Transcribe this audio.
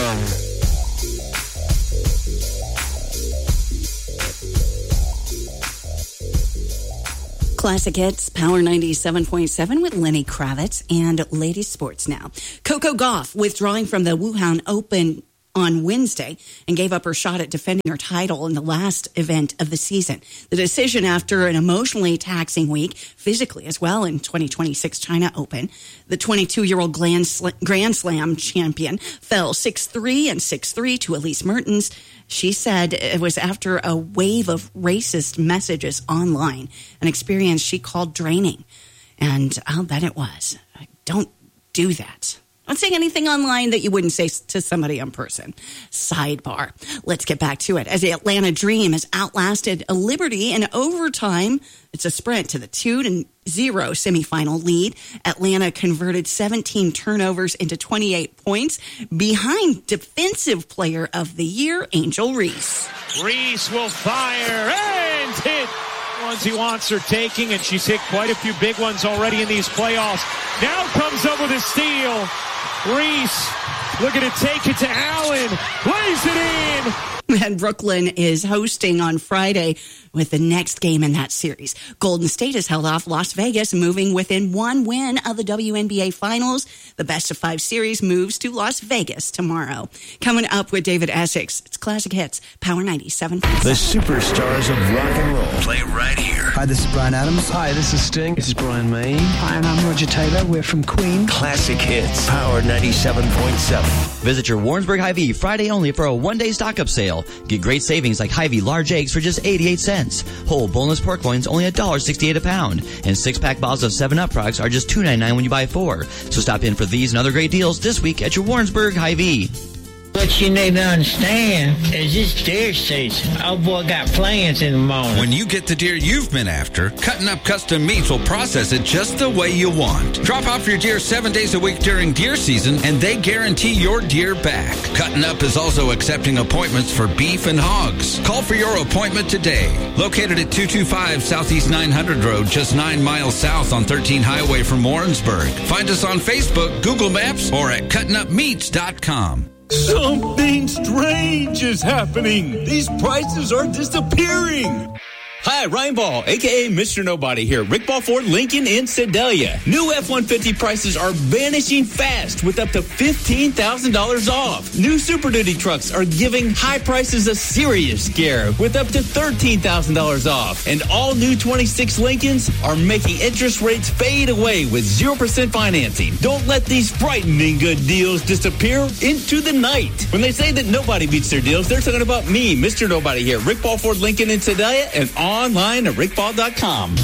Classic Hits, Power 97.7 with Lenny Kravitz and Ladies Sports now. Coco Gauff withdrawing from the Wuhan Open on Wednesday and gave up her shot at defending her title in the last event of the season. The decision after an emotionally taxing week, physically as well, in 2026 China Open. The 22-year-old Grand Slam champion fell 6-3 and 6-3 to Elise Mertens. She said it was after a wave of racist messages online, an experience she called draining. And I'll bet it was. Don't do that. Don't say anything online that you wouldn't say to somebody in person. Sidebar. Let's get back to it. As the Atlanta Dream has outlasted a Liberty in overtime, it's a sprint to the 2-0 semifinal lead. Atlanta converted 17 turnovers into 28 points behind Defensive Player of the Year, Angel Reese. Reese will fire and hit. Ones he wants her taking, and she's hit quite a few big ones already in these playoffs. Now comes up with a steal. Reese looking to take it to Allen. Lays it in. And Brooklyn is hosting on Friday with the next game in that series. Golden State has held off Las Vegas, moving within one win of the WNBA Finals. The best-of-5 series moves to Las Vegas tomorrow. Coming up with David Essex, it's Classic Hits, Power 97. The superstars of rock and roll play right here. Hi, this is Bryan Adams. Hi, this is Sting. This is Brian May. Hi, and I'm Roger Taylor. We're from Queen. Classic Hits, Power 97.7. Visit your Warrensburg Hy-Vee Friday only for a one-day stock-up sale. Get great savings like Hy-Vee large eggs for just 88 cents. Whole boneless pork loins only $1.68 a pound. And 6-pack bottles of 7-Up products are just $2.99 when you buy 4. So stop in for these and other great deals this week at your Warrensburg Hy-Vee. What you need to understand is this deer season. Oh boy got plans in the morning. When you get the deer you've been after, Cutting Up Custom Meats will process it just the way you want. Drop off your deer 7 days a week during deer season, and they guarantee your deer back. Cutting Up is also accepting appointments for beef and hogs. Call for your appointment today. Located at 225 Southeast 900 Road, just 9 miles south on 13 Highway from Warrensburg. Find us on Facebook, Google Maps, or at cuttingupmeats.com. Something strange is happening. These prices are disappearing. Hi, Ryan Ball, a.k.a. Mr. Nobody here. Rick Ball Ford Lincoln in Sedalia. New F-150 prices are vanishing fast with up to $15,000 off. New Super Duty trucks are giving high prices a serious scare with up to $13,000 off. And all new 26 Lincolns are making interest rates fade away with 0% financing. Don't let these frightening good deals disappear into the night. When they say that nobody beats their deals, they're talking about me, Mr. Nobody here. Rick Ball Ford Lincoln in Sedalia and online at rickball.com.